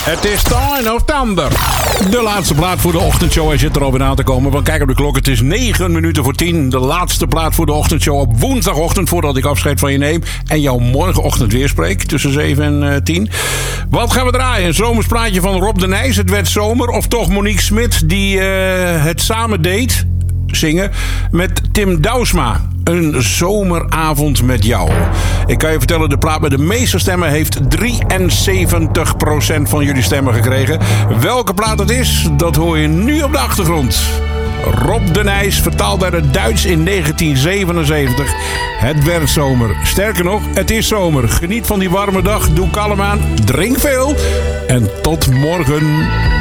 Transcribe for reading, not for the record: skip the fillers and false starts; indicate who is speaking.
Speaker 1: Het is Time of Thunder. De laatste plaat voor de ochtendshow. Hij zit er alweer aan te komen. Want kijk op de klok. Het is 9 minuten voor 10. De laatste plaat voor de ochtendshow op woensdagochtend. Voordat ik afscheid van je neem. En jou morgenochtend weer spreek. Tussen 7 en 10. Wat gaan we draaien? Een zomerspraatje van Rob de Nijs. Het werd zomer. Of toch Monique Smit. Die het samen deed. Zingen. Met Tim Douwsma. Een zomeravond met jou. Ik kan je vertellen, de plaat met de meeste stemmen heeft 73% van jullie stemmen gekregen. Welke plaat het is, dat hoor je nu op de achtergrond. Rob de Nijs vertaalde uit het Duits in 1977. Het werd zomer. Sterker nog, het is zomer. Geniet van die warme dag. Doe kalm aan. Drink veel. En tot morgen.